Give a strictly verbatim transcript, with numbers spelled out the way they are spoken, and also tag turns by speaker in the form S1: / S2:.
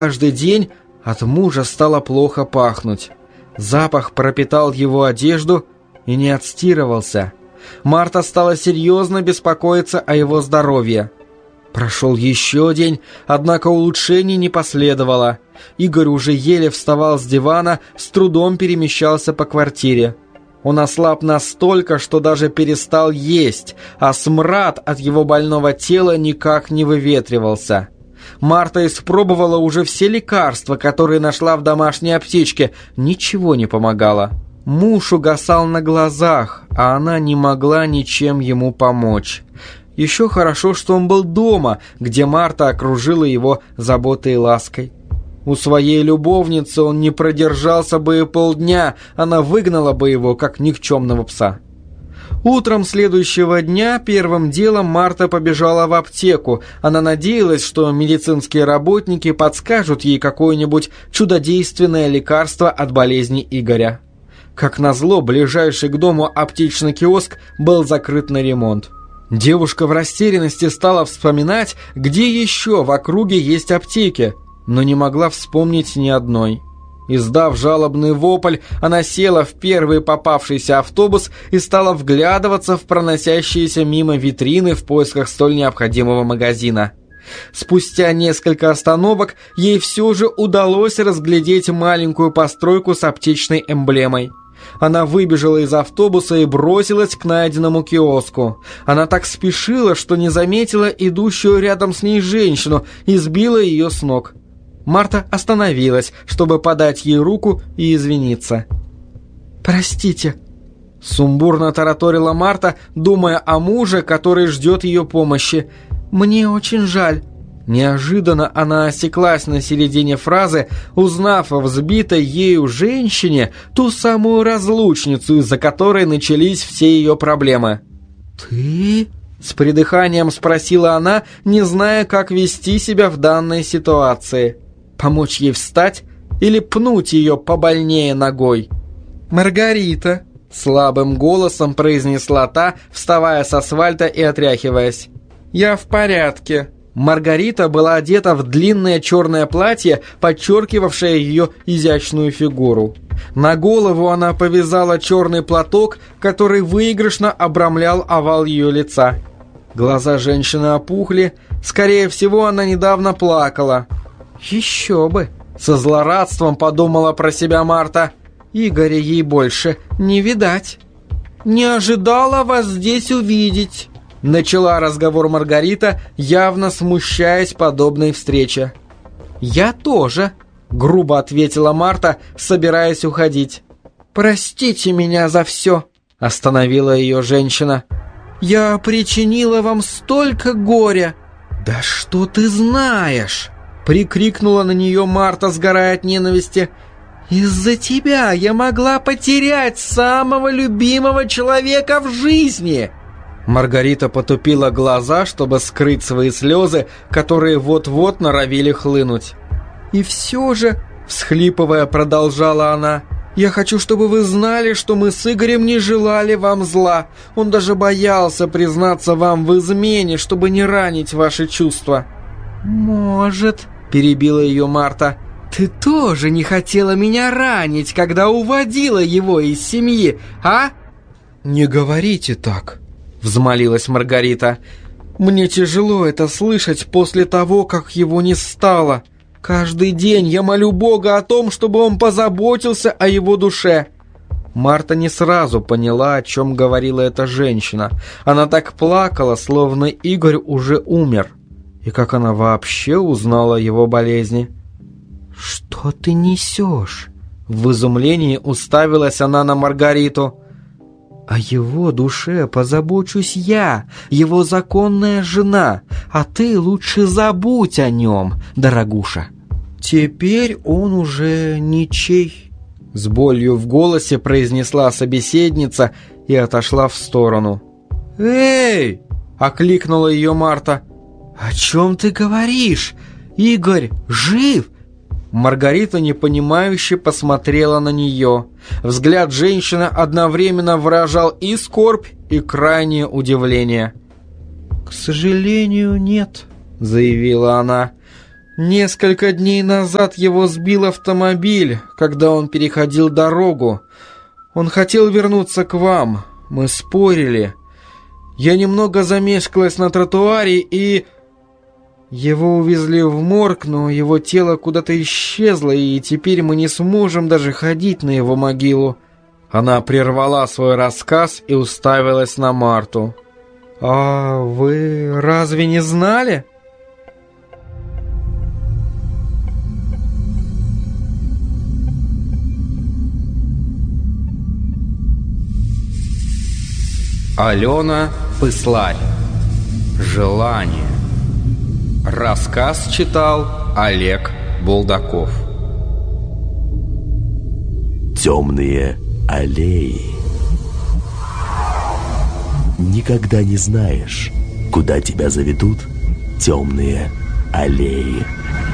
S1: Каждый день от мужа стало плохо пахнуть. Запах пропитал его одежду и не отстирывался. Марта стала серьезно беспокоиться о его здоровье. Прошел еще день, однако улучшений не последовало. Игорь уже еле вставал с дивана, с трудом перемещался по квартире. Он ослаб настолько, что даже перестал есть, а смрад от его больного тела никак не выветривался. Марта испробовала уже все лекарства, которые нашла в домашней аптечке. Ничего не помогало. Муж угасал на глазах, а она не могла ничем ему помочь. Еще хорошо, что он был дома, где Марта окружила его заботой и лаской. У своей любовницы он не продержался бы и полдня, она выгнала бы его, как никчемного пса. Утром следующего дня первым делом Марта побежала в аптеку. Она надеялась, что медицинские работники подскажут ей какое-нибудь чудодейственное лекарство от болезни Игоря. Как назло, ближайший к дому аптечный киоск был закрыт на ремонт. Девушка в растерянности стала вспоминать, где еще в округе есть аптеки, но не могла вспомнить ни одной. Издав жалобный вопль, она села в первый попавшийся автобус и стала вглядываться в проносящиеся мимо витрины в поисках столь необходимого магазина. Спустя несколько остановок ей все же удалось разглядеть маленькую постройку с аптечной эмблемой. Она выбежала из автобуса и бросилась к найденному киоску. Она так спешила, что не заметила идущую рядом с ней женщину и сбила ее с ног. Марта остановилась, чтобы подать ей руку и извиниться. «Простите», — сумбурно тараторила Марта, думая о муже, который ждет ее помощи. «Мне очень жаль». Неожиданно она осеклась на середине фразы, узнав о взбитой ею женщине ту самую разлучницу, из-за которой начались все ее проблемы. «Ты?» — с придыханием спросила она, не зная, как вести себя в данной ситуации. Помочь ей встать или пнуть ее побольнее ногой? «Маргарита», — слабым голосом произнесла та, вставая с асфальта и отряхиваясь. «Я в порядке». Маргарита была одета в длинное черное платье, подчеркивавшее ее изящную фигуру. На голову она повязала черный платок, который выигрышно обрамлял овал ее лица. Глаза женщины опухли, скорее всего, она недавно плакала. «Еще бы!» — со злорадством подумала про себя Марта. «Игоря ей больше не видать». «Не ожидала вас здесь увидеть», — начала разговор Маргарита, явно смущаясь подобной встрече. «Я тоже», — грубо ответила Марта, собираясь уходить. «Простите меня за все», — остановила ее женщина. «Я причинила вам столько горя». «Да что ты знаешь?» — прикрикнула на нее Марта, сгорая от ненависти. «Из-за тебя я могла потерять самого любимого человека в жизни!» Маргарита потупила глаза, чтобы скрыть свои слезы, которые вот-вот норовили хлынуть. «И все же», — всхлипывая, продолжала она, «я хочу, чтобы вы знали, что мы с Игорем не желали вам зла. Он даже боялся признаться вам в измене, чтобы не ранить ваши чувства». «Может», — перебила ее Марта, — «ты тоже не хотела меня ранить, когда уводила его из семьи, а?» «Не говорите так», — взмолилась Маргарита. «Мне тяжело это слышать после того, как его не стало. Каждый день я молю Бога о том, чтобы он позаботился о его душе». Марта не сразу поняла, о чем говорила эта женщина. Она так плакала, словно Игорь уже умер. И как она вообще узнала о его болезни? «Что ты несешь?» В изумлении уставилась она на Маргариту. «О его душе позабочусь я, его законная жена, а ты лучше забудь о нем, дорогуша. Теперь он уже ничей», — с болью в голосе произнесла собеседница и отошла в сторону. «Эй!» — окликнула ее Марта. «О чем ты говоришь? Игорь жив?» Маргарита непонимающе посмотрела на нее. Взгляд женщины одновременно выражал и скорбь, и крайнее удивление. «К сожалению, нет», — заявила она. Несколько дней назад его сбил автомобиль, когда он переходил дорогу. Он хотел вернуться к вам. Мы спорили. Я немного замешкалась на тротуаре и... Его увезли в морг, но его тело куда-то исчезло, и теперь мы не сможем даже ходить на его могилу». Она прервала свой рассказ и уставилась на Марту. «А вы разве не знали?»
S2: Алена Пысларь. Желание. Рассказ читал Олег Булдаков.
S3: Темные аллеи. Никогда не знаешь, куда тебя заведут темные аллеи.